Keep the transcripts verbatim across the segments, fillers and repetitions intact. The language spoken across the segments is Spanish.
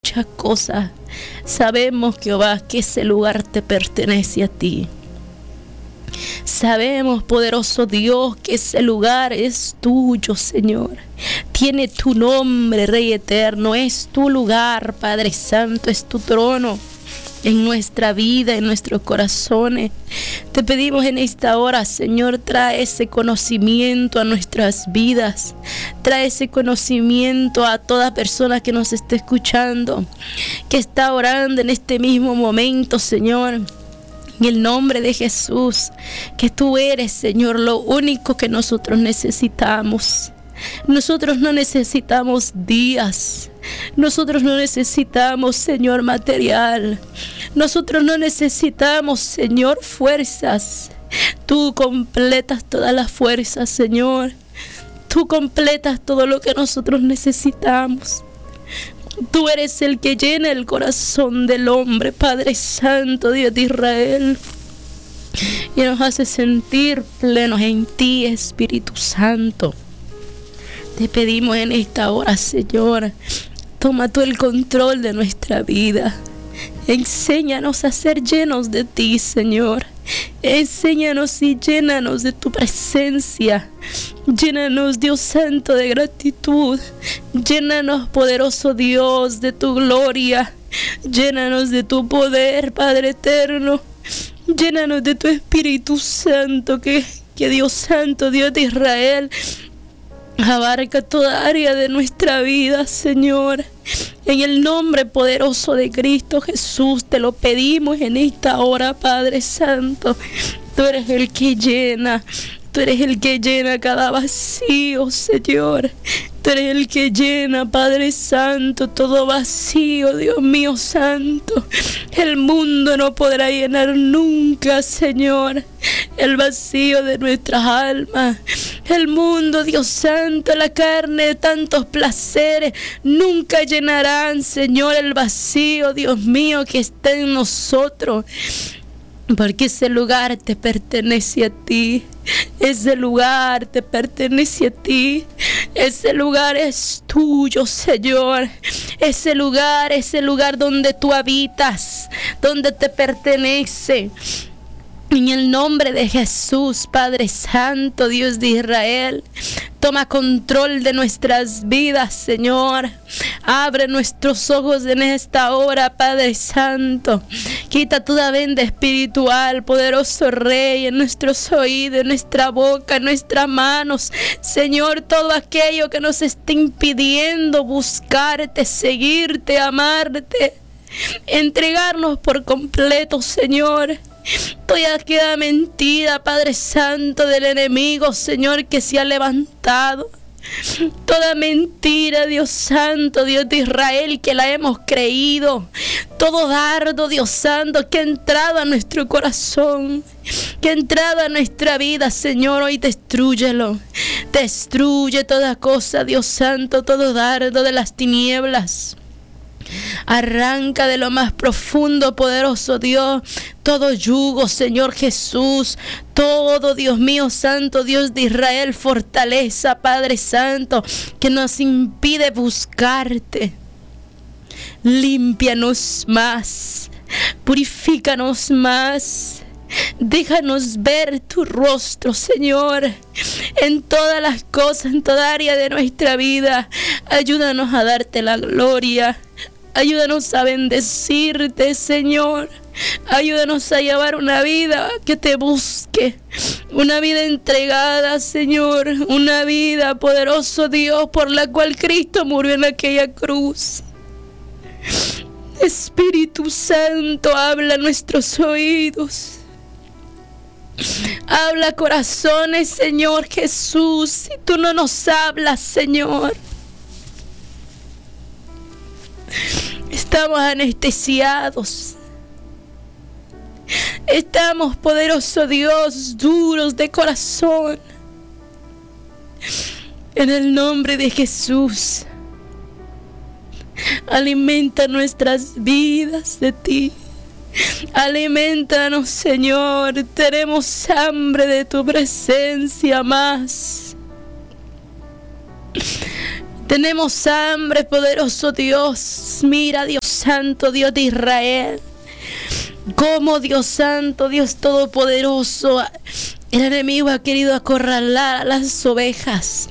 muchas cosas, sabemos, Jehová, que ese lugar te pertenece a ti. Sabemos, poderoso Dios, que ese lugar es tuyo, Señor. Tiene tu nombre, Rey eterno. Es tu lugar, Padre Santo. Es tu trono en nuestra vida, en nuestros corazones. Te pedimos en esta hora, Señor, trae ese conocimiento a nuestras vidas. Trae ese conocimiento a toda persona que nos esté escuchando, que está orando en este mismo momento, Señor. En el nombre de Jesús, que tú eres, Señor, lo único que nosotros necesitamos. Nosotros no necesitamos días. Nosotros no necesitamos, Señor, material. Nosotros no necesitamos, Señor, fuerzas. Tú completas todas las fuerzas, Señor. Tú completas todo lo que nosotros necesitamos. Tú eres el que llena el corazón del hombre, Padre Santo, Dios de Israel. Y nos hace sentir plenos en ti, Espíritu Santo. Te pedimos en esta hora, Señor, toma tú el control de nuestra vida. Enséñanos a ser llenos de ti, Señor. Enséñanos y llénanos de tu presencia. Llénanos, Dios Santo, de gratitud. Llénanos, poderoso Dios, de tu gloria. Llénanos de tu poder, Padre eterno. Llénanos de tu Espíritu Santo, que, que Dios Santo, Dios de Israel, abarca toda área de nuestra vida, Señor. En el nombre poderoso de Cristo Jesús te lo pedimos en esta hora, Padre Santo. Tú eres el que llena, tú eres el que llena cada vacío, Señor. Tú eres el que llena, Padre Santo, todo vacío, Dios mío santo. El mundo no podrá llenar nunca, Señor, el vacío de nuestras almas. El mundo, Dios santo, la carne, tantos placeres, nunca llenarán, Señor, el vacío, Dios mío, que está en nosotros. Porque ese lugar te pertenece a ti. Ese lugar te pertenece a ti. Ese lugar es tuyo, Señor. Ese lugar, ese lugar donde tú habitas, donde te pertenece. En el nombre de Jesús, Padre Santo, Dios de Israel, toma control de nuestras vidas, Señor. Abre nuestros ojos en esta hora, Padre Santo. Quita toda venda espiritual, poderoso Rey, en nuestros oídos, en nuestra boca, en nuestras manos. Señor, todo aquello que nos esté impidiendo buscarte, seguirte, amarte, entregarnos por completo, Señor. Toda queda mentira, Padre Santo, del enemigo, Señor, que se ha levantado. Toda mentira, Dios Santo, Dios de Israel, que la hemos creído. Todo dardo, Dios Santo, que ha entrado a nuestro corazón, que ha entrado a nuestra vida, Señor, hoy destrúyelo. Destruye toda cosa, Dios Santo, todo dardo de las tinieblas. Arranca de lo más profundo, poderoso Dios, todo yugo, Señor Jesús. Todo, Dios mío santo, Dios de Israel, fortaleza, Padre Santo, que nos impide buscarte. Límpianos más, purifícanos más. Déjanos ver tu rostro, Señor, en todas las cosas, en toda área de nuestra vida. Ayúdanos a darte la gloria. Ayúdanos a bendecirte, Señor. Ayúdanos a llevar una vida que te busque. Una vida entregada, Señor. Una vida, poderoso Dios, por la cual Cristo murió en aquella cruz. Espíritu Santo, habla a nuestros oídos. Habla corazones, Señor Jesús. Si tú no nos hablas, Señor, estamos anestesiados. Estamos, poderoso Dios, duros de corazón. En el nombre de Jesús, alimenta nuestras vidas de ti. Alimentanos, Señor. Tenemos hambre de tu presencia más. Tenemos hambre, poderoso Dios. Mira, Dios Santo, Dios de Israel. Como Dios Santo, Dios Todopoderoso, el enemigo ha querido acorralar a las ovejas.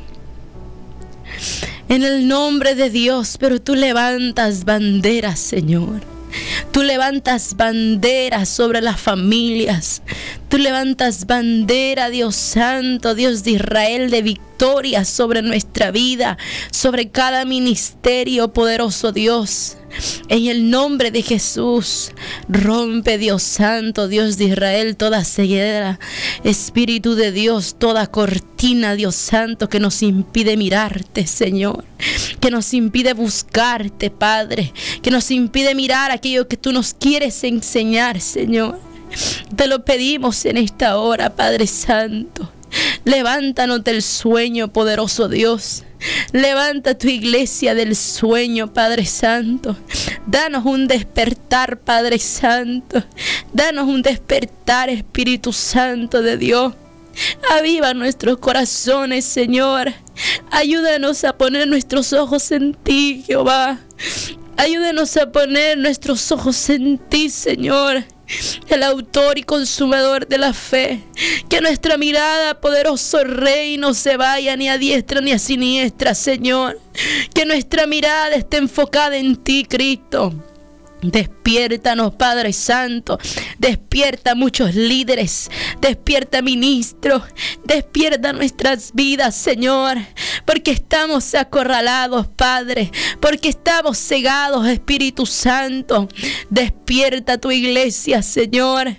En el nombre de Dios, pero tú levantas banderas, Señor. Tú levantas banderas sobre las familias. Tú levantas bandera, Dios Santo, Dios de Israel, de victoria sobre nuestra vida, sobre cada ministerio, poderoso Dios. En el nombre de Jesús, rompe, Dios Santo, Dios de Israel, toda ceguera, Espíritu de Dios, toda cortina, Dios Santo, que nos impide mirarte, Señor, que nos impide buscarte, Padre, que nos impide mirar aquello que tú nos quieres enseñar, Señor. Te lo pedimos en esta hora, Padre Santo. Levántanos del sueño, poderoso Dios. Levanta tu iglesia del sueño, Padre Santo. Danos un despertar, Padre Santo. Danos un despertar, Espíritu Santo de Dios. Aviva nuestros corazones, Señor. Ayúdanos a poner nuestros ojos en ti, Jehová. Ayúdanos a poner nuestros ojos en ti, Señor, el autor y consumador de la fe. Que nuestra mirada, poderoso Rey, no se vaya ni a diestra ni a siniestra, Señor. Que nuestra mirada esté enfocada en ti, Cristo. Despiértanos, Padre Santo. Despierta a muchos líderes. Despierta ministros. Despierta nuestras vidas, Señor. Porque estamos acorralados, Padre. Porque estamos cegados, Espíritu Santo. Despierta tu iglesia, Señor.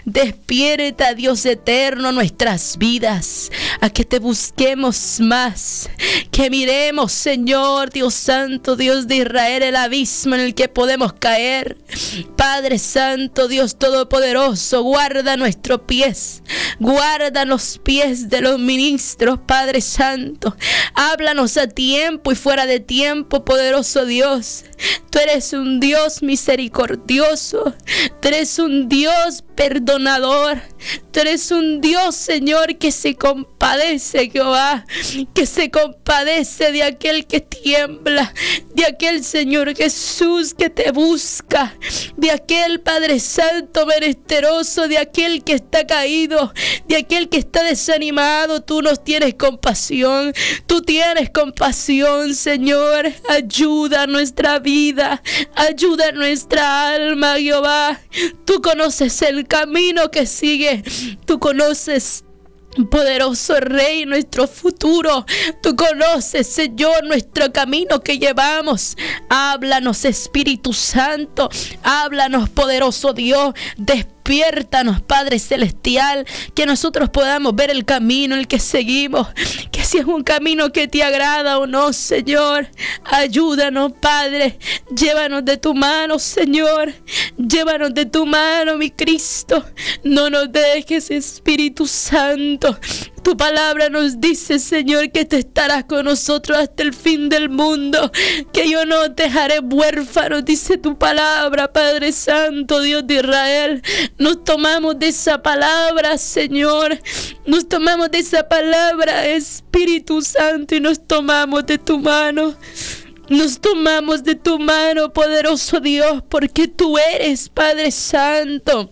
Despierta, Dios eterno, nuestras vidas. A que te busquemos más. Que miremos, Señor, Dios Santo, Dios de Israel, el abismo en el que podemos caer. Padre Santo, Dios Todopoderoso, guarda nuestros pies, guarda los pies de los ministros, Padre Santo. Háblanos a tiempo y fuera de tiempo, poderoso Dios. Tú eres un Dios misericordioso, tú eres un Dios perdonador, tú eres un Dios, Señor, que se compadece, Jehová, que se compadece de aquel que tiembla, de aquel Señor Jesús que te busca, de aquel Padre Santo menesteroso, de aquel que está caído, de aquel que está desanimado. Tú nos tienes compasión, tú tienes compasión, Señor. Ayuda a nuestra vida, ayuda a nuestra alma, Jehová. Tú conoces el camino que sigue, tú conoces, poderoso Rey, nuestro futuro. Tú conoces, Señor, nuestro camino que llevamos. Háblanos, Espíritu Santo. Háblanos, poderoso Dios. Despiértanos, Padre Celestial, que nosotros podamos ver el camino en el que seguimos, que si es un camino que te agrada o no, Señor. Ayúdanos, Padre. Llévanos de tu mano, Señor. Llévanos de tu mano, mi Cristo. No nos dejes, Espíritu Santo. Tu palabra nos dice, Señor, que te estarás con nosotros hasta el fin del mundo, que yo no te dejaré huérfanos, dice tu palabra, Padre Santo, Dios de Israel. Nos tomamos de esa palabra, Señor, nos tomamos de esa palabra, Espíritu Santo, y nos tomamos de tu mano. Nos tomamos de tu mano, poderoso Dios, porque tú eres, Padre Santo.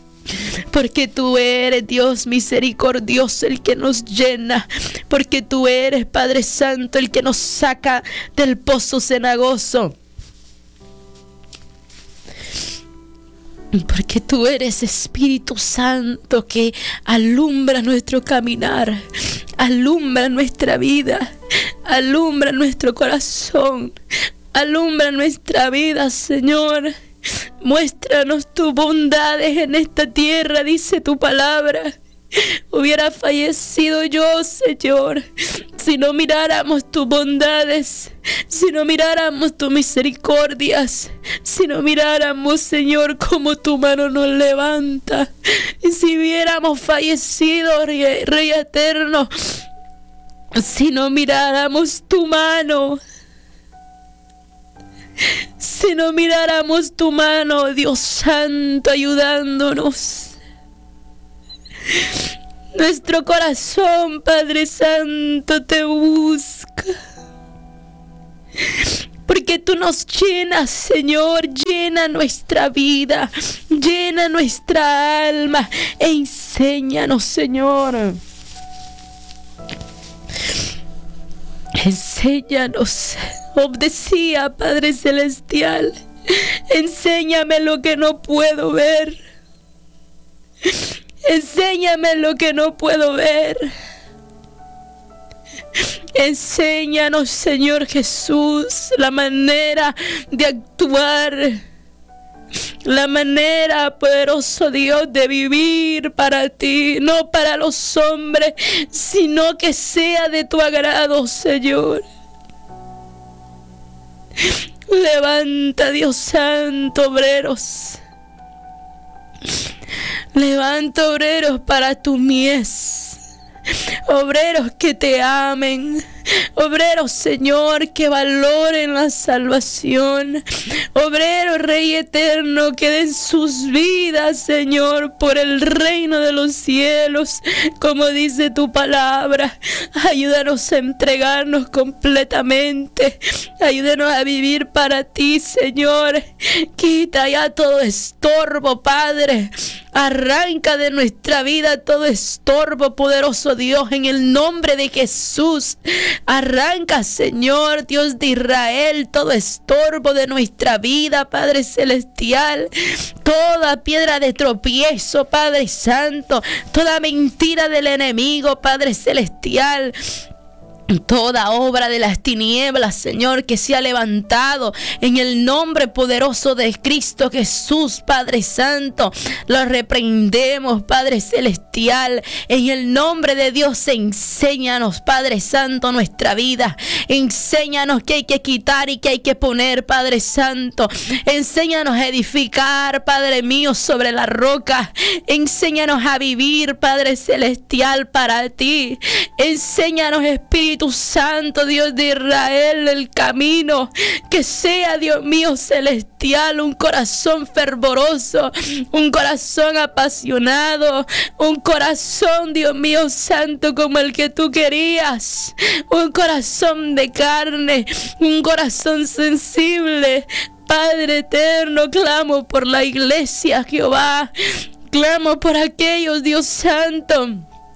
Porque tú eres, Dios misericordioso, el que nos llena. Porque tú eres, Padre Santo, el que nos saca del pozo cenagoso. Porque tú eres, Espíritu Santo, que alumbra nuestro caminar, alumbra nuestra vida, alumbra nuestro corazón, alumbra nuestra vida, Señor. Muéstranos tus bondades en esta tierra, dice tu palabra. Hubiera fallecido yo, Señor, si no miráramos tus bondades, si no miráramos tus misericordias, si no miráramos, Señor, cómo tu mano nos levanta. Y si hubiéramos fallecido, Rey, Rey eterno, si no miráramos tu mano, si no miráramos tu mano, Dios Santo, ayudándonos. Nuestro corazón, Padre Santo, te busca. porque tú nos llenas, Señor. Llena nuestra vida, llena nuestra alma, e enséñanos, Señor. Enséñanos. Job decía, Padre Celestial, enséñame lo que no puedo ver. Enséñame lo que no puedo ver. Enséñanos, Señor Jesús, la manera de actuar, la manera, poderoso Dios, de vivir para ti, no para los hombres, sino que sea de tu agrado, Señor. Levanta, Dios Santo, obreros. Levanta obreros para tu mies. Obreros que te amen. Obreros, Señor, que valoren la salvación. Obreros, Rey eterno, que den sus vidas, Señor, por el reino de los cielos, como dice tu palabra. Ayúdanos a entregarnos completamente. Ayúdanos a vivir para ti, Señor. Quita ya todo estorbo, Padre. Arranca de nuestra vida todo estorbo, poderoso Dios, en el nombre de Jesús. Arranca, Señor, Dios de Israel, todo estorbo de nuestra vida, Padre Celestial. Toda piedra de tropiezo, Padre Santo. Toda mentira del enemigo, Padre Celestial. Toda obra de las tinieblas, Señor, que se ha levantado en el nombre poderoso de Cristo Jesús, Padre Santo, lo reprendemos, Padre Celestial, en el nombre de Dios. Enséñanos, Padre Santo, nuestra vida. Enséñanos qué hay que quitar y qué hay que poner, Padre Santo. Enséñanos a edificar, Padre mío, sobre la roca. Enséñanos a vivir, Padre Celestial, para ti. Enséñanos, Espíritu Espíritu Santo, Dios de Israel, el camino. Que sea, Dios mío celestial, un corazón fervoroso, un corazón apasionado, un corazón, Dios mío santo, como el que tú querías. Un corazón de carne, un corazón sensible. Padre eterno, clamo por la iglesia, Jehová. Clamo por aquellos, Dios santo,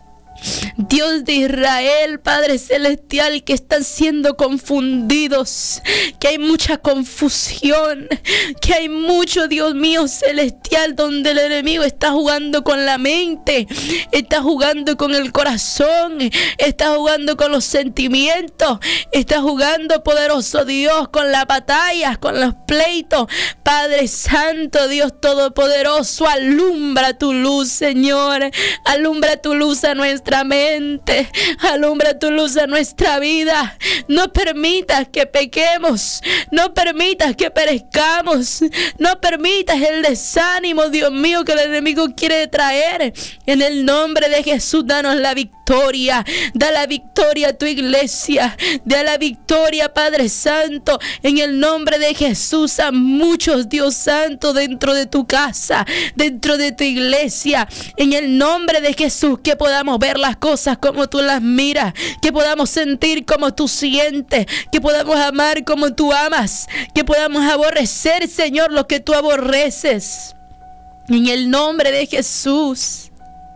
Dios de Israel, Padre Celestial, que están siendo confundidos, que hay mucha confusión, que hay mucho, Dios mío celestial, donde el enemigo está jugando con la mente, está jugando con el corazón, está jugando con los sentimientos, está jugando, poderoso Dios, con las batallas, con los pleitos. Padre Santo, Dios Todopoderoso, alumbra tu luz, Señor, alumbra tu luz a nuestra mente, alumbra tu luz a nuestra vida. No permitas que pequemos, no permitas que perezcamos, no permitas el desánimo, Dios mío, que el enemigo quiere traer. En el nombre de Jesús, danos la victoria, da la victoria a tu iglesia, da la victoria, Padre Santo, en el nombre de Jesús, a muchos, Dios Santo, dentro de tu casa, dentro de tu iglesia, en el nombre de Jesús, que podamos ver las cosas como tú las miras, que podamos sentir como tú sientes, que podamos amar como tú amas, que podamos aborrecer, Señor, lo que tú aborreces. En el nombre de Jesús,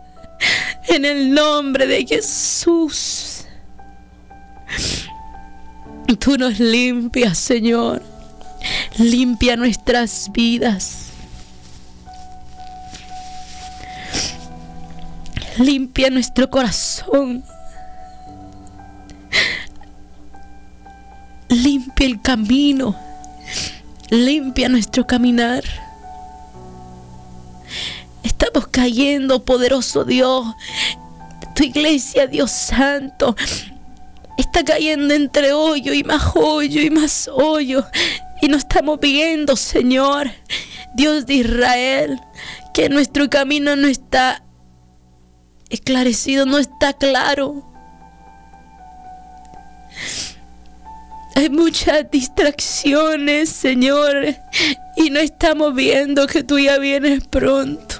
en el nombre de Jesús, tú nos limpias, Señor, limpia nuestras vidas. Limpia nuestro corazón. Limpia el camino. Limpia nuestro caminar. Estamos cayendo, poderoso Dios. Tu iglesia, Dios Santo, está cayendo entre hoyo y más hoyo y más hoyo. Y no estamos viendo, Señor, Dios de Israel, que nuestro camino no está esclarecido, no está claro. Hay muchas distracciones, Señor, y no estamos viendo que tú ya vienes pronto.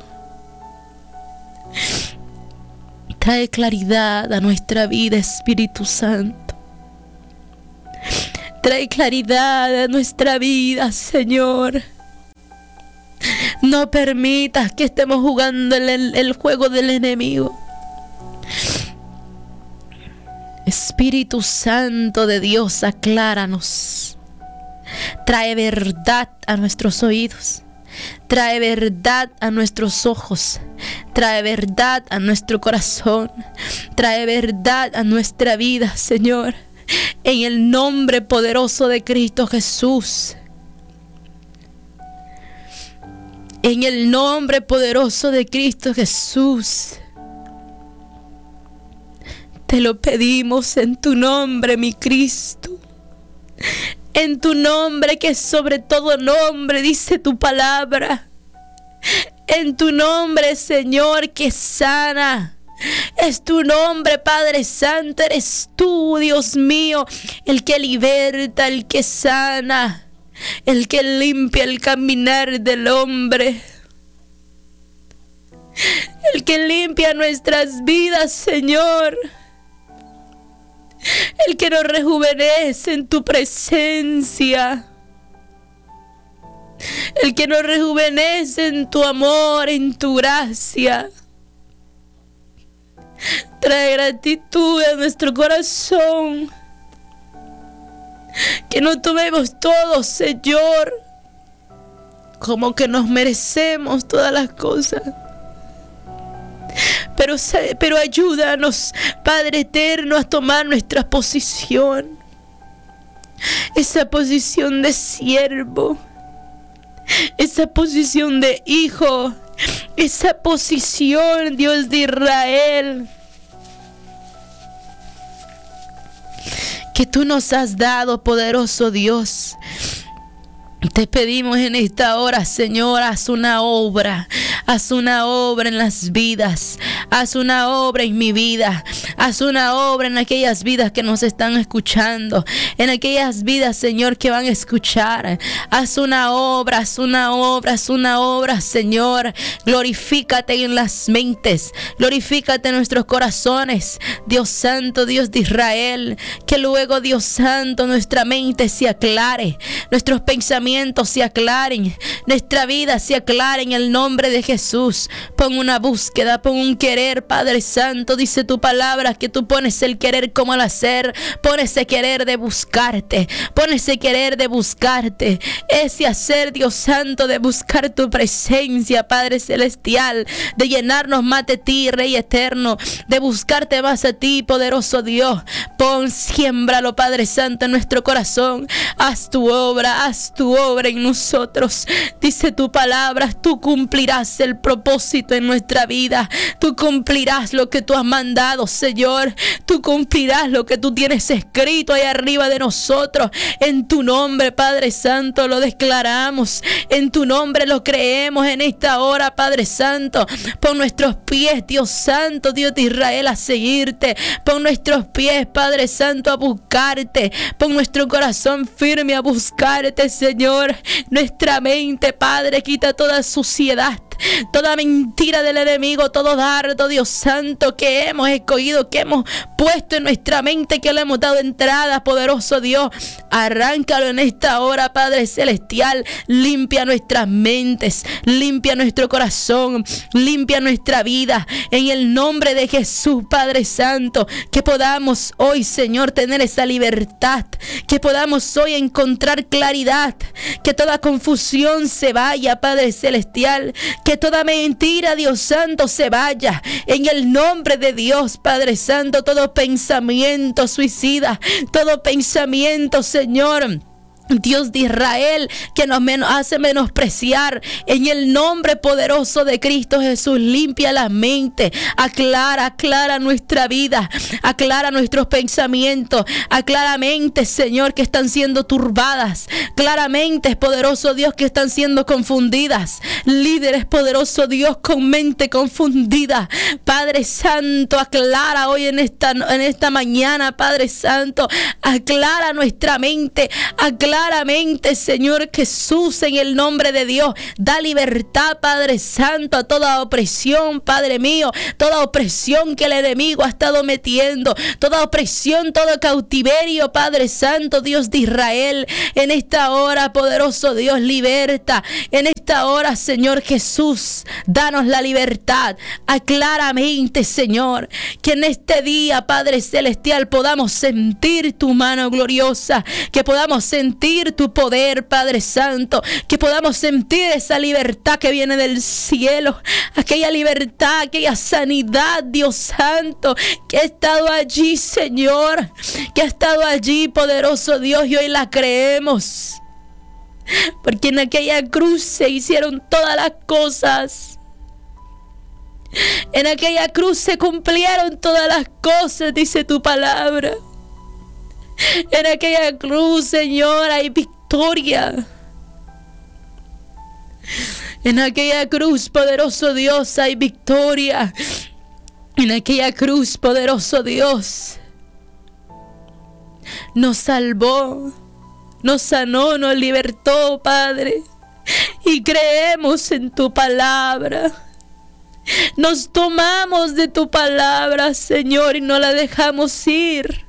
Trae claridad a nuestra vida, Espíritu Santo. Trae claridad a nuestra vida, Señor. No permitas que estemos jugando el, el juego del enemigo. Espíritu Santo de Dios, acláranos. Trae verdad a nuestros oídos. Trae verdad a nuestros ojos. Trae verdad a nuestro corazón. Trae verdad a nuestra vida, Señor. En el nombre poderoso de Cristo Jesús. En el nombre poderoso de Cristo Jesús. Te lo pedimos en tu nombre, mi Cristo. En tu nombre, que sobre todo nombre, dice tu palabra. En tu nombre, Señor, que sana. Es tu nombre, Padre Santo. Eres tú, Dios mío, el que liberta, el que sana, el que limpia el caminar del hombre, el que limpia nuestras vidas, Señor, el que nos rejuvenece en tu presencia, el que nos rejuvenece en tu amor, en tu gracia. Trae gratitud a nuestro corazón. Que no tomemos todo, Señor, como que nos merecemos todas las cosas. Pero, pero ayúdanos, Padre eterno, a tomar nuestra posición. Esa posición de siervo. Esa posición de hijo. Esa posición, Dios de Israel, que tú nos has dado, poderoso Dios. Te pedimos en esta hora, Señor, haz una obra, haz una obra en las vidas, haz una obra en mi vida, haz una obra en aquellas vidas que nos están escuchando, en aquellas vidas, Señor, que van a escuchar. Haz una obra, haz una obra, haz una obra, Señor. Glorifícate en las mentes, glorifícate en nuestros corazones, Dios Santo, Dios de Israel. Que luego, Dios Santo, nuestra mente se aclare, nuestros pensamientos se aclaren, nuestra vida se aclare en el nombre de Jesús. Pon una búsqueda, pon un querer, Padre Santo. Dice tu palabra que tú pones el querer como el hacer. Pon ese querer de buscarte, pon ese querer de buscarte, ese hacer, Dios Santo, de buscar tu presencia, Padre Celestial, de llenarnos más de ti, Rey Eterno, de buscarte más a ti, poderoso Dios. Pon, siémbralo, Padre Santo, en nuestro corazón. Haz tu obra, haz tu obra en nosotros. Dice tu palabra, tú cumplirás el propósito en nuestra vida. Tú cumplirás lo que tú has mandado, Señor. Tú cumplirás lo que tú tienes escrito ahí arriba de nosotros. En tu nombre, Padre Santo, lo declaramos. En tu nombre lo creemos en esta hora, Padre Santo. Pon nuestros pies, Dios Santo, Dios de Israel, a seguirte. Pon nuestros pies, Padre Santo, a buscarte. Pon nuestro corazón firme a buscarte, Señor. Nuestra mente, Padre, quita toda suciedad, toda mentira del enemigo, todo dardo, Dios Santo, que hemos escogido, que hemos puesto en nuestra mente, que le hemos dado entrada, poderoso Dios. Arráncalo en esta hora, Padre Celestial. Limpia nuestras mentes, limpia nuestro corazón, limpia nuestra vida, en el nombre de Jesús, Padre Santo. Que podamos hoy, Señor, tener esa libertad, que podamos hoy encontrar claridad, que toda confusión se vaya, Padre Celestial, que toda mentira, Dios Santo, se vaya, en el nombre de Dios, Padre Santo. Todo pensamiento suicida, todo pensamiento, Señor, Dios de Israel, que nos menos, hace menospreciar, en el nombre poderoso de Cristo Jesús, limpia la mente, aclara, aclara nuestra vida, aclara nuestros pensamientos, claramente, Señor, que están siendo turbadas, claramente, poderoso Dios, que están siendo confundidas, líderes, poderoso Dios, con mente confundida. Padre Santo, aclara hoy en esta, en esta mañana, Padre Santo, aclara nuestra mente, aclara claramente, Señor Jesús, en el nombre de Dios. Da libertad, Padre Santo, a toda opresión, Padre mío, toda opresión que el enemigo ha estado metiendo, toda opresión, todo cautiverio, Padre Santo, Dios de Israel. En esta hora, poderoso Dios, liberta. En esta hora, Señor Jesús, danos la libertad. Aclaramente, Señor, que en este día, Padre Celestial, podamos sentir tu mano gloriosa, que podamos sentir tu poder, Padre Santo, que podamos sentir esa libertad que viene del cielo, aquella libertad, aquella sanidad, Dios Santo, que ha estado allí, Señor, que ha estado allí, poderoso Dios, y hoy la creemos, porque en aquella cruz se hicieron todas las cosas. En aquella cruz se cumplieron todas las cosas, dice tu palabra. En aquella cruz, Señor, hay victoria. En aquella cruz, poderoso Dios, hay victoria. En aquella cruz, poderoso Dios, nos salvó, nos sanó, nos libertó, Padre. Y creemos en tu palabra. Nos tomamos de tu palabra, Señor, y no la dejamos ir.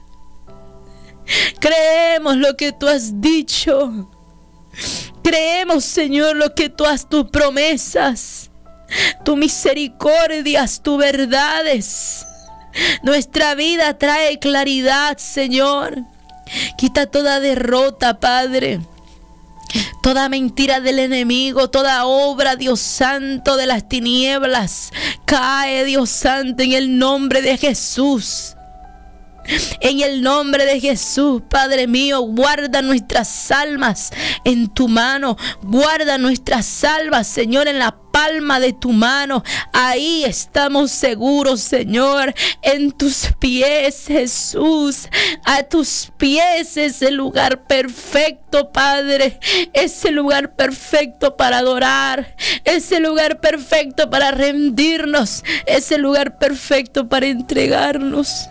Creemos lo que tú has dicho. Creemos, Señor, lo que tú has, tus promesas, tus misericordias, tus verdades. Nuestra vida trae claridad, Señor. Quita toda derrota, Padre. Toda mentira del enemigo, toda obra, Dios Santo, de las tinieblas, cae, Dios Santo, en el nombre de Jesús. En el nombre de Jesús, Padre mío, guarda nuestras almas en tu mano. Guarda nuestras almas, Señor, en la palma de tu mano. Ahí estamos seguros, Señor, en tus pies, Jesús. A tus pies es el lugar perfecto, Padre. Es el lugar perfecto para adorar. Es el lugar perfecto para rendirnos. Es el lugar perfecto para entregarnos.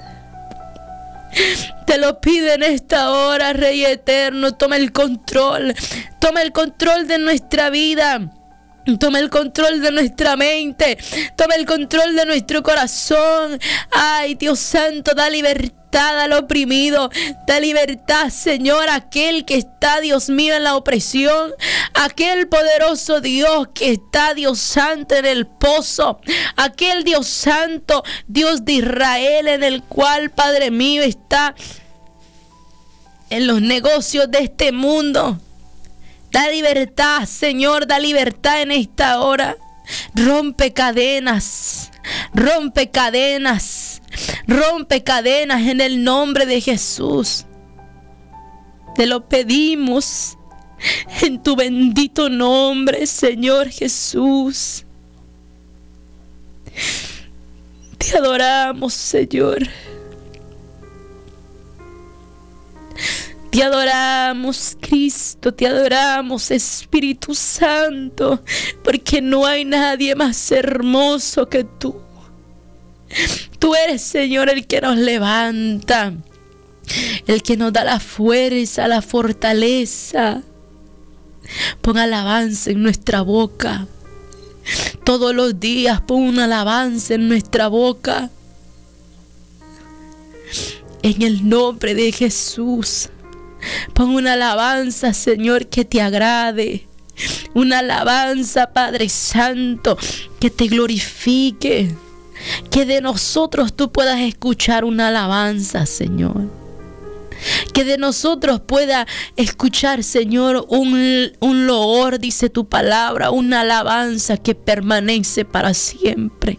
Te lo pido en esta hora, Rey eterno. Toma el control. Toma el control de nuestra vida. Toma el control de nuestra mente. Toma el control de nuestro corazón. Ay, Dios Santo, da libertad al oprimido. Da libertad, Señor, a aquel que está, Dios mío, en la opresión. Aquel poderoso Dios que está, Dios Santo, en el pozo. Aquel Dios Santo, Dios de Israel, en el cual, Padre mío, está en los negocios de este mundo. Da libertad, Señor, da libertad en esta hora. Rompe cadenas, rompe cadenas, rompe cadenas en el nombre de Jesús. Te lo pedimos en tu bendito nombre, Señor Jesús. Te adoramos, Señor. Te adoramos, Cristo, te adoramos, Espíritu Santo, porque no hay nadie más hermoso que tú. Tú eres, Señor, el que nos levanta, el que nos da la fuerza, la fortaleza. Pon alabanza en nuestra boca. Todos los días pon una alabanza en nuestra boca. En el nombre de Jesús. Pon una alabanza, Señor, que te agrade. Una alabanza, Padre Santo, que te glorifique. Que de nosotros tú puedas escuchar una alabanza, Señor. Que de nosotros pueda escuchar, Señor, un, un loor, dice tu palabra. Una alabanza que permanece para siempre.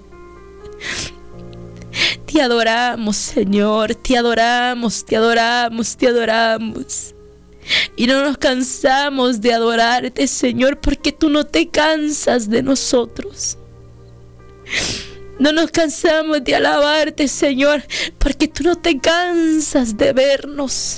Te adoramos, Señor, te adoramos, te adoramos, te adoramos. Y no nos cansamos de adorarte, Señor, porque tú no te cansas de nosotros. No nos cansamos de alabarte, Señor, porque tú no te cansas de vernos.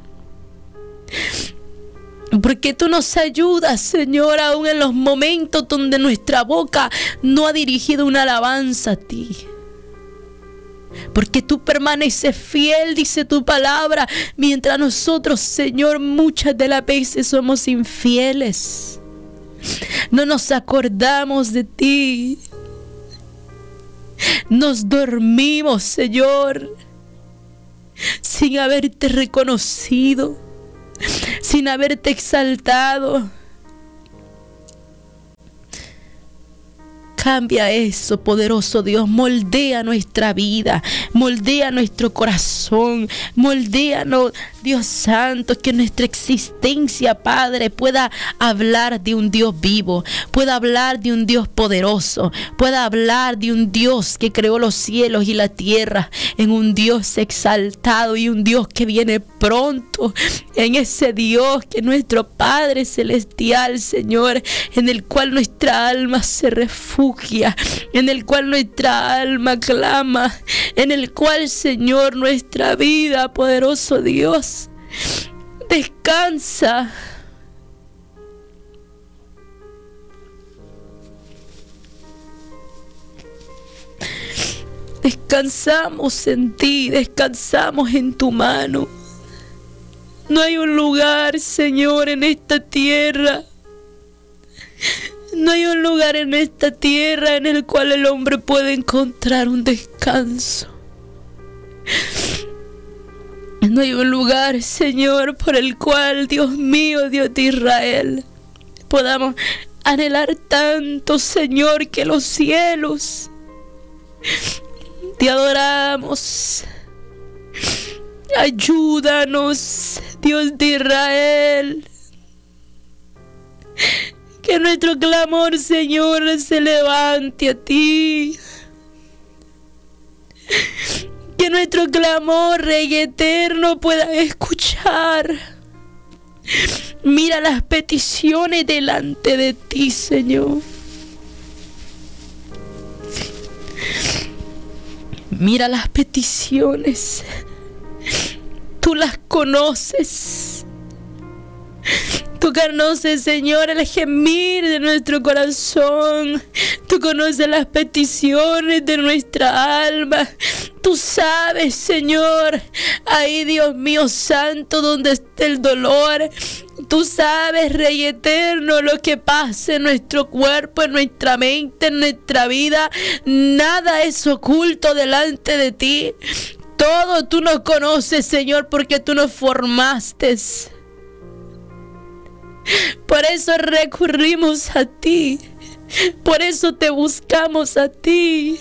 Porque tú nos ayudas, Señor, aún en los momentos donde nuestra boca no ha dirigido una alabanza a ti. porque tú permaneces fiel, dice tu palabra, mientras nosotros, Señor, muchas de las veces somos infieles. No nos acordamos de ti. Nos dormimos, Señor, sin haberte reconocido, sin haberte exaltado. Cambia eso, poderoso Dios. Moldea nuestra vida, moldea nuestro corazón, moldéanos, Dios Santo, que nuestra existencia, Padre, pueda hablar de un Dios vivo, pueda hablar de un Dios poderoso, pueda hablar de un Dios que creó los cielos y la tierra, en un Dios exaltado y un Dios que viene pronto, en ese Dios que es nuestro Padre celestial, Señor, en el cual nuestra alma se refugia, en el cual nuestra alma clama, en el cual, Señor, nuestra vida, poderoso Dios, descansa. Descansamos en ti, descansamos en tu mano. No hay un lugar, Señor, en esta tierra. No hay un lugar en esta tierra en el cual el hombre puede encontrar un descanso. No hay un lugar, Señor, por el cual, Dios mío, Dios de Israel, podamos anhelar tanto, Señor, que los cielos te adoramos. Ayúdanos, Dios de Israel. Que nuestro clamor, Señor, se levante a ti. Que nuestro clamor, Rey eterno, pueda escuchar. Mira las peticiones delante de ti, Señor. Mira las peticiones. Tú las conoces. Tú conoces, Señor, el gemir de nuestro corazón. Tú conoces las peticiones de nuestra alma. Tú sabes, Señor, ahí, Dios mío santo, donde está el dolor. Tú sabes, Rey eterno, lo que pasa en nuestro cuerpo, en nuestra mente, en nuestra vida. Nada es oculto delante de ti. Todo tú nos conoces, Señor, porque tú nos formaste. Por eso recurrimos a ti. Por eso te buscamos a ti.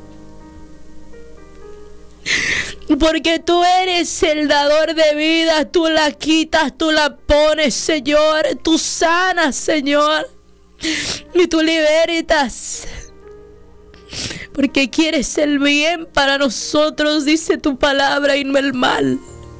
Porque tú eres el dador de vida. Tú la quitas, tú la pones, Señor. Tú sanas, Señor. Y tú libertas. Porque quieres el bien para nosotros, dice tu palabra, y no el mal.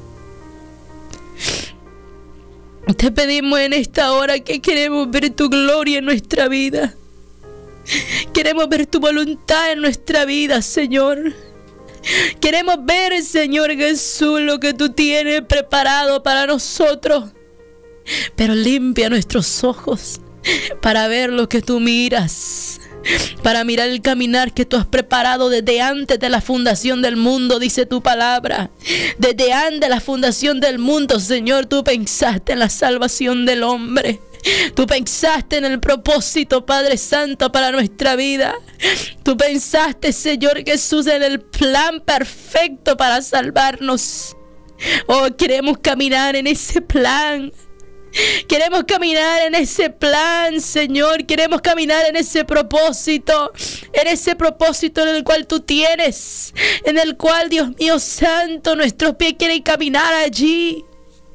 Te pedimos en esta hora que queremos ver tu gloria en nuestra vida. Queremos ver tu voluntad en nuestra vida, Señor. Queremos ver, Señor Jesús, lo que tú tienes preparado para nosotros. Pero limpia nuestros ojos para ver lo que tú miras. Para mirar el caminar que tú has preparado desde antes de la fundación del mundo, dice tu palabra. Desde antes de la fundación del mundo, Señor, tú pensaste en la salvación del hombre. Tú pensaste en el propósito, Padre Santo, para nuestra vida. Tú pensaste, Señor Jesús, en el plan perfecto para salvarnos. Oh, queremos caminar en ese plan. Queremos caminar en ese plan, Señor. Queremos caminar en ese propósito. En ese propósito en el cual tú tienes. En el cual, Dios mío santo, nuestros pies quieren caminar allí.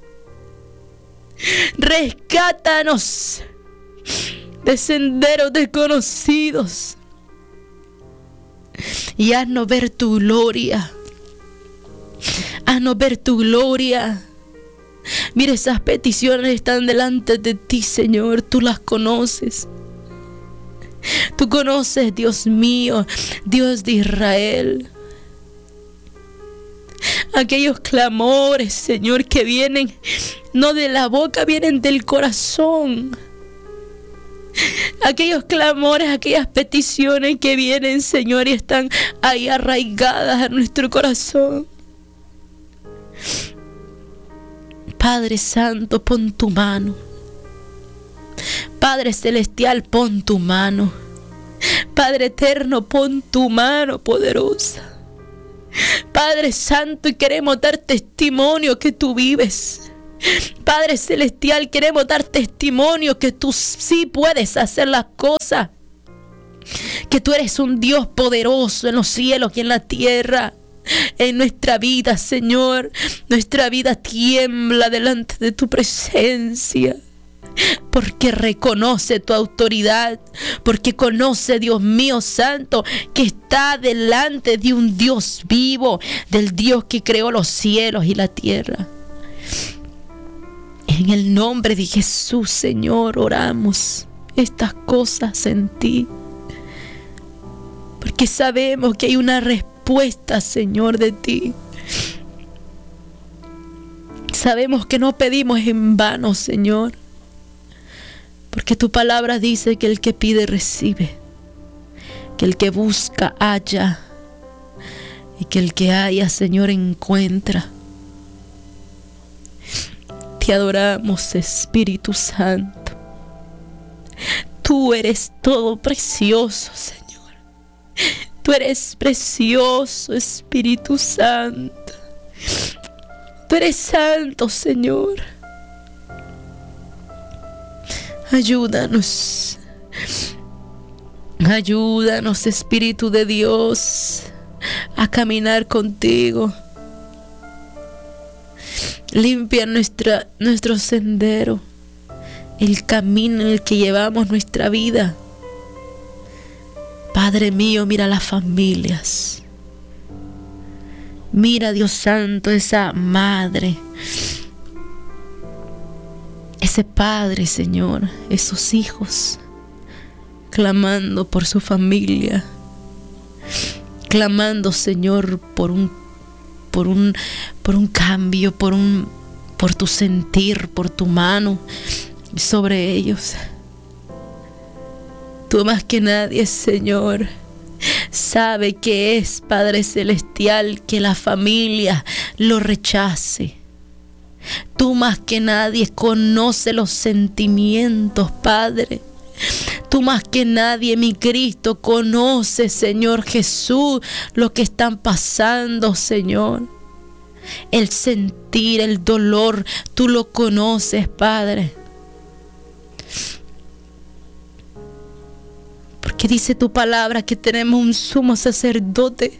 Rescátanos de senderos desconocidos. Y haznos ver tu gloria. Haznos ver tu gloria. Mira, esas peticiones están delante de ti, Señor. Tú las conoces. Tú conoces, Dios mío, Dios de Israel. Aquellos clamores, Señor, que vienen no de la boca, vienen del corazón. aquellos clamores, aquellas peticiones que vienen, Señor, y están ahí arraigadas a nuestro corazón. Padre Santo, pon tu mano. Padre Celestial, pon tu mano. Padre Eterno, pon tu mano poderosa. Padre Santo, y queremos dar testimonio que tú vives. Padre Celestial, queremos dar testimonio que tú sí puedes hacer las cosas, que tú eres un Dios poderoso en los cielos y en la tierra. En nuestra vida, Señor, nuestra vida tiembla delante de tu presencia, porque reconoce tu autoridad, porque conoce, Dios mío santo, que está delante de un Dios vivo, del Dios que creó los cielos y la tierra. En el nombre de Jesús, Señor, oramos estas cosas en ti, porque sabemos que hay una respuesta, Señor, de ti. Sabemos que no pedimos en vano, Señor, porque tu palabra dice que el que pide recibe, que el que busca halla, y que el que halla, Señor, encuentra. Te adoramos, Espíritu Santo. Tú eres todo precioso, Señor. Tú eres precioso, Espíritu Santo. Tú eres santo, Señor. Ayúdanos. Ayúdanos, Espíritu de Dios, a caminar contigo. Limpia nuestra, nuestro sendero, el camino en el que llevamos nuestra vida. Padre mío, mira las familias. Mira, Dios Santo, esa madre, ese padre, Señor, esos hijos, clamando por su familia, clamando, Señor, por un por un por un cambio, por un por tu sentir, por tu mano sobre ellos. Tú más que nadie, Señor, sabe que es, Padre Celestial, que la familia lo rechace. Tú más que nadie conoce los sentimientos, Padre. Tú más que nadie, mi Cristo, conoce, Señor Jesús, lo que están pasando, Señor. El sentir, el dolor, tú lo conoces, Padre. Porque dice tu palabra que tenemos un sumo sacerdote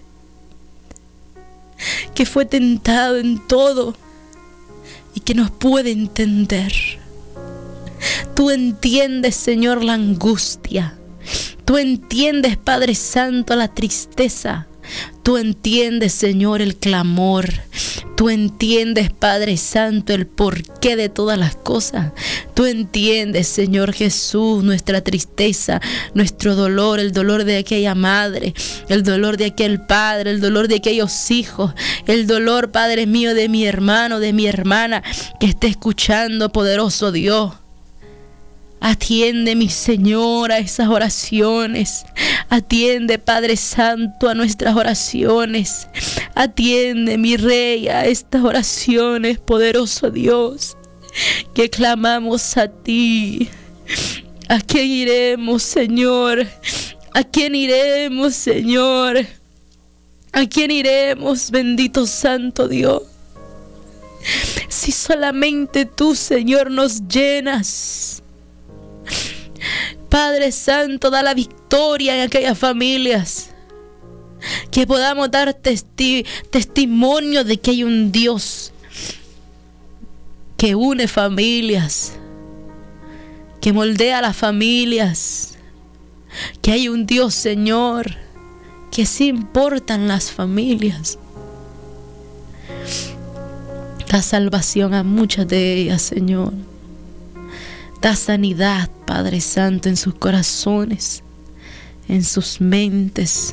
que fue tentado en todo y que nos puede entender. Tú entiendes, Señor, la angustia. Tú entiendes, Padre Santo, la tristeza. Tú entiendes, Señor, el clamor. Tú entiendes, Padre Santo, el porqué de todas las cosas. Tú entiendes, Señor Jesús, nuestra tristeza, nuestro dolor, el dolor de aquella madre, el dolor de aquel padre, el dolor de aquellos hijos, el dolor, Padre mío, de mi hermano, de mi hermana que esté escuchando, poderoso Dios. Atiende, mi Señor, a esas oraciones. Atiende, Padre Santo, a nuestras oraciones. Atiende, mi Rey, a estas oraciones, poderoso Dios, que clamamos a ti. ¿A quién iremos, Señor? ¿A quién iremos, Señor? ¿A quién iremos, bendito Santo Dios? Si solamente tú, Señor, nos llenas. Padre Santo, da la victoria en aquellas familias. Que podamos dar testi- testimonio de que hay un Dios que une familias, que moldea las familias. Que hay un Dios, Señor, que sí importan las familias. Da salvación a muchas de ellas, Señor. Da sanidad, Padre Santo, en sus corazones, en sus mentes.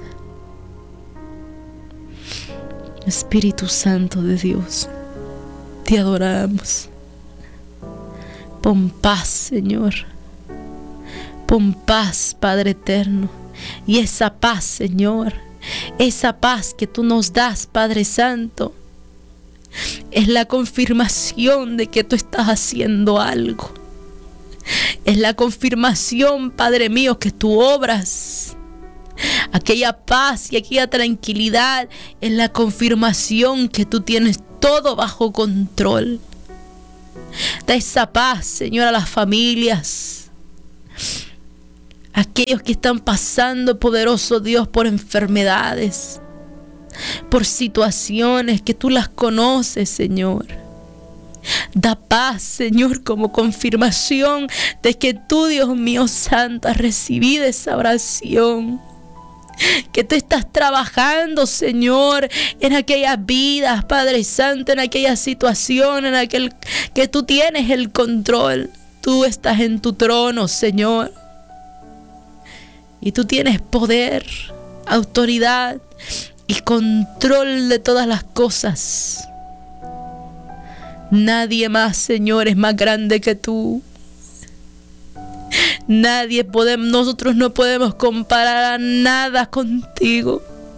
Espíritu Santo de Dios, te adoramos. Pon paz, Señor. Pon paz, Padre eterno. Y esa paz, Señor, esa paz que tú nos das, Padre Santo, es la confirmación de que tú estás haciendo algo. Es la confirmación, Padre mío, que tú obras. Aquella paz y aquella tranquilidad es la confirmación que tú tienes todo bajo control. Da esa paz, Señor, a las familias, aquellos que están pasando, poderoso Dios, por enfermedades, por situaciones que tú las conoces, Señor. Da paz, Señor, como confirmación de que tú, Dios mío santo, has recibido esa oración. Que tú estás trabajando, Señor, en aquellas vidas, Padre Santo, en aquella situación, en aquel que tú tienes el control. Tú estás en tu trono, Señor. Y tú tienes poder, autoridad y control de todas las cosas. Nadie más, Señor, es más grande que tú. Nadie podemos, nosotros no podemos comparar a nada contigo.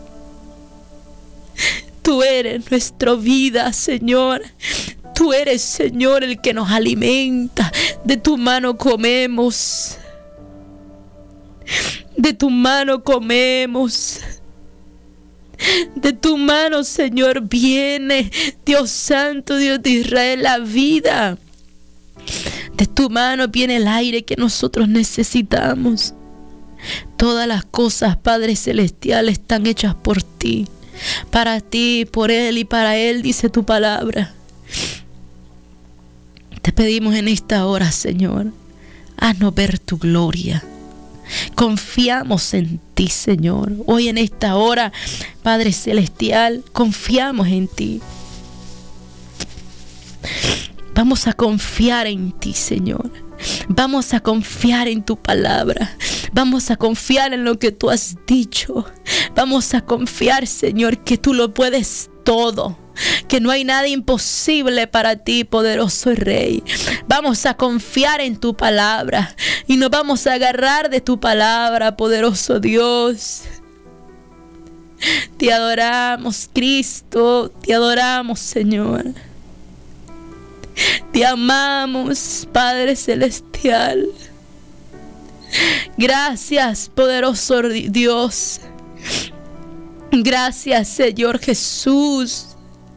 Tú eres nuestra vida, Señor. Tú eres, Señor, el que nos alimenta. De tu mano comemos. De tu mano comemos. De tu mano, Señor, viene, Dios Santo, Dios de Israel, la vida. De tu mano viene el aire que nosotros necesitamos. Todas las cosas, Padre Celestial, están hechas por ti. Para ti, por Él y para Él, dice tu palabra. Te pedimos en esta hora, Señor, haznos ver tu gloria. Confiamos en ti, Señor. Hoy en esta hora, Padre Celestial, confiamos en ti. Vamos a confiar en ti, Señor. Vamos a confiar en tu palabra. Vamos a confiar en lo que tú has dicho. Vamos a confiar, Señor, que tú lo puedes todo. Que no hay nada imposible para ti, poderoso Rey. Vamos a confiar en tu palabra y nos vamos a agarrar de tu palabra, poderoso Dios. Te adoramos, Cristo. Te adoramos, Señor. Te amamos, Padre Celestial. Gracias, poderoso Dios. Gracias, Señor Jesús.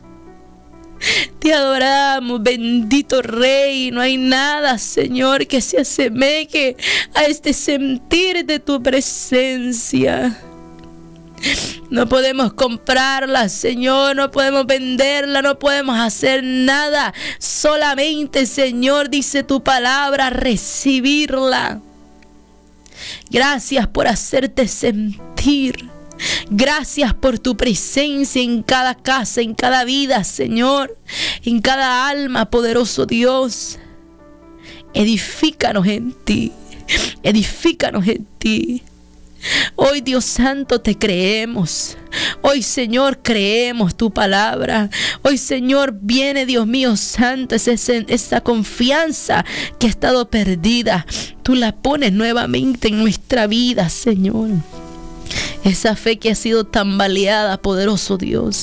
Te adoramos, bendito Rey. No hay nada, Señor, que se asemeje a este sentir de tu presencia. No podemos comprarla, Señor, no podemos venderla, no podemos hacer nada. Solamente, Señor, dice tu palabra, recibirla. Gracias por hacerte sentir. Gracias por tu presencia en cada casa, en cada vida, Señor, en cada alma, poderoso Dios. Edifícanos en ti, edifícanos en ti. Hoy, Dios Santo, te creemos. Hoy, Señor, creemos tu palabra. Hoy, Señor, viene, Dios mío santo, esa, esa confianza que ha estado perdida. Tú la pones nuevamente en nuestra vida, Señor. Esa fe que ha sido tambaleada, poderoso Dios.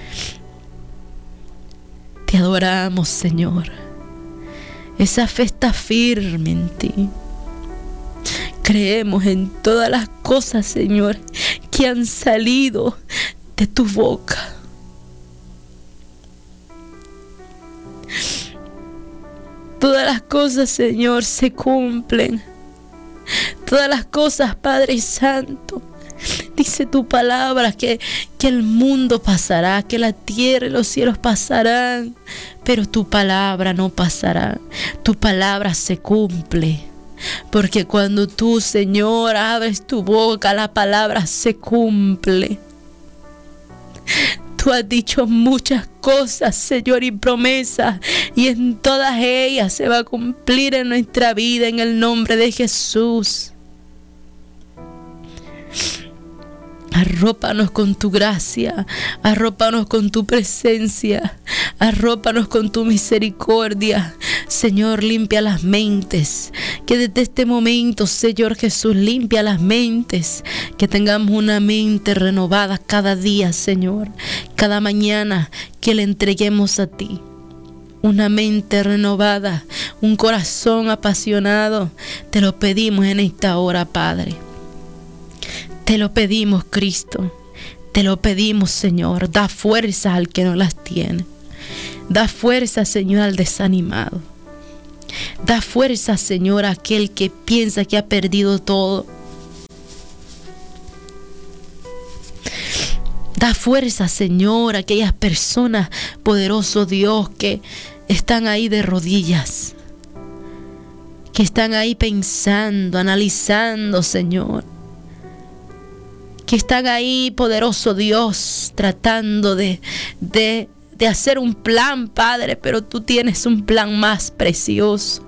Te adoramos, Señor. Esa fe está firme en ti. Creemos en todas las cosas, Señor, que han salido de tu boca. Todas las cosas, Señor, se cumplen. Todas las cosas, Padre Santo. Dice tu palabra que, que el mundo pasará, que la tierra y los cielos pasarán, pero tu palabra no pasará. Tu palabra se cumple. Porque cuando tú, Señor, abres tu boca, la palabra se cumple. Tú has dicho muchas cosas, Señor, y promesas, y en todas ellas se va a cumplir en nuestra vida, en el nombre de Jesús. Arrópanos con tu gracia, arrópanos con tu presencia, arrópanos con tu misericordia. Señor, limpia las mentes. Que desde este momento, Señor Jesús, limpia las mentes. Que tengamos una mente renovada cada día, Señor. Cada mañana que le entreguemos a ti. Una mente renovada, un corazón apasionado. Te lo pedimos en esta hora, Padre. Te lo pedimos, Cristo. Te lo pedimos, Señor. Da fuerzas al que no las tiene. Da fuerza, Señor, al desanimado. Da fuerza, Señor, a aquel que piensa que ha perdido todo. Da fuerza, Señor, a aquellas personas, poderoso Dios, que están ahí de rodillas. Que están ahí pensando, analizando, Señor. Que están ahí, poderoso Dios, tratando de... de de hacer un plan, Padre, pero tú tienes un plan más precioso.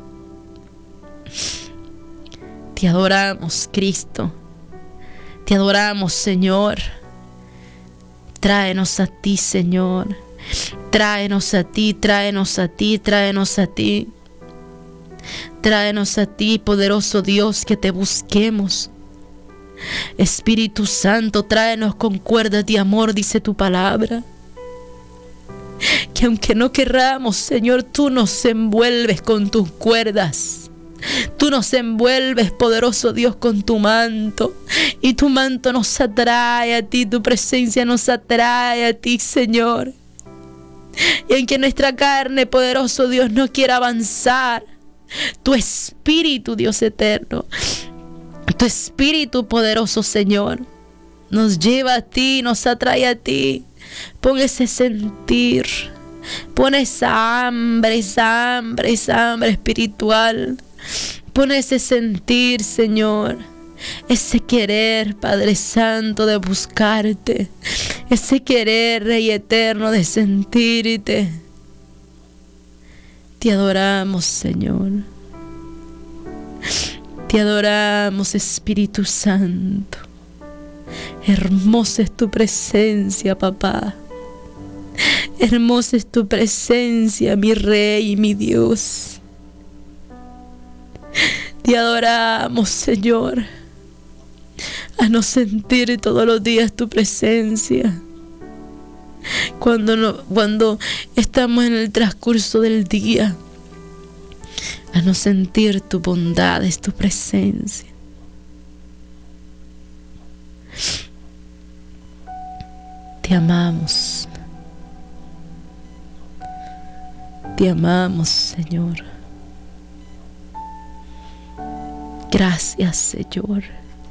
Te adoramos, Cristo. Te adoramos, Señor. Tráenos a ti, Señor. Tráenos a ti, tráenos a ti, tráenos a ti. Tráenos a ti, poderoso Dios, que te busquemos. Espíritu Santo, tráenos con cuerdas de amor, dice tu palabra. Que aunque no querramos, Señor, tú nos envuelves con tus cuerdas. Tú nos envuelves, poderoso Dios, con tu manto. Y tu manto nos atrae a ti, tu presencia nos atrae a ti, Señor. Y aunque nuestra carne, poderoso Dios, no quiera avanzar, tu espíritu, Dios eterno, tu espíritu poderoso, Señor, nos lleva a ti, nos atrae a ti. Pon ese sentir, pon esa hambre, esa hambre, esa hambre espiritual. Pon ese sentir, Señor, ese querer, Padre Santo, de buscarte, ese querer, Rey eterno, de sentirte. Te adoramos, Señor. Te adoramos, Espíritu Santo. Hermosa es tu presencia, papá. Hermosa es tu presencia, mi Rey y mi Dios. Te adoramos, Señor. A no sentir todos los días tu presencia. Cuando, no, cuando estamos en el transcurso del día. A no sentir tu bondad, es tu presencia. Te amamos. Te amamos, Señor. Gracias, Señor.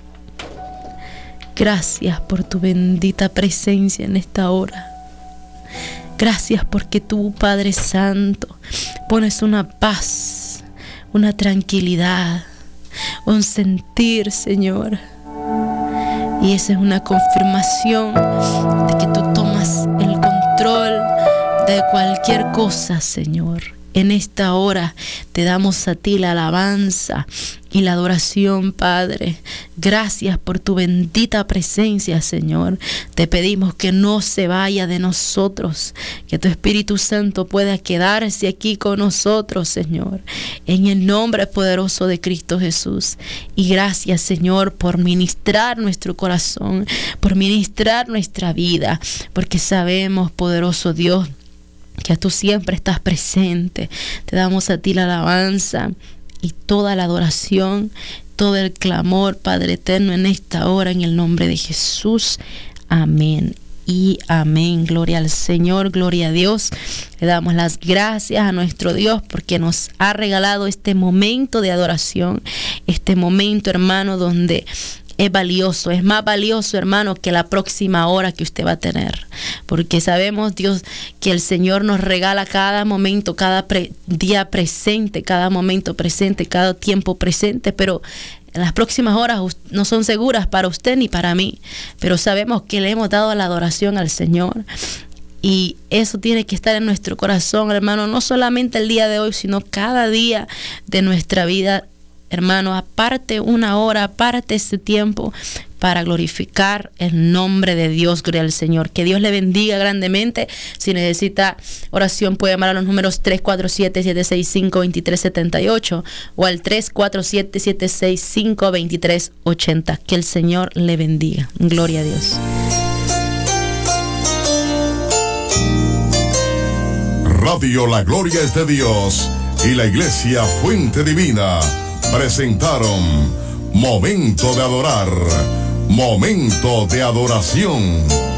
Gracias por tu bendita presencia en esta hora. Gracias porque tú, Padre Santo, pones una paz, una tranquilidad, un sentir, Señor. Y esa es una confirmación de que tú tomas el control de cualquier cosa, Señor. En esta hora te damos a ti la alabanza y la adoración, Padre. Gracias por tu bendita presencia, Señor. Te pedimos que no se vaya de nosotros, que tu Espíritu Santo pueda quedarse aquí con nosotros, Señor, en el nombre poderoso de Cristo Jesús. Y gracias, Señor, por ministrar nuestro corazón, por ministrar nuestra vida, porque sabemos, poderoso Dios, que tú siempre estás presente. Te damos a ti la alabanza y toda la adoración, todo el clamor, Padre eterno, en esta hora, en el nombre de Jesús. Amén y amén. Gloria al Señor, gloria a Dios. Le damos las gracias a nuestro Dios porque nos ha regalado este momento de adoración, este momento, hermano, donde es valioso, es más valioso, hermano, que la próxima hora que usted va a tener. Porque sabemos, Dios, que el Señor nos regala cada momento, cada pre- día presente, cada momento presente, cada tiempo presente, pero las próximas horas no son seguras para usted ni para mí. Pero sabemos que le hemos dado la adoración al Señor. Y eso tiene que estar en nuestro corazón, hermano, no solamente el día de hoy, sino cada día de nuestra vida hermano, aparte una hora, aparte este tiempo para glorificar el nombre de Dios. Gloria al Señor. Que Dios le bendiga grandemente. Si necesita oración, puede llamar a los números tres cuatro siete, siete seis cinco, dos tres siete ocho o al tres cuatro siete, siete seis cinco, dos tres ocho cero. Que el Señor le bendiga. Gloria a Dios. Radio La Gloria es de Dios y la Iglesia Fuente Divina presentaron Momento de Adorar, Momento de Adoración.